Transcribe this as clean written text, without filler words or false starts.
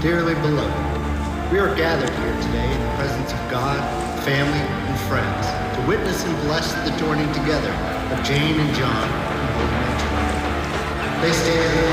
Dearly beloved, we are gathered here today in the presence of God, family, and friends to witness and bless the joining together of Jane and John in holy matrimony. They stand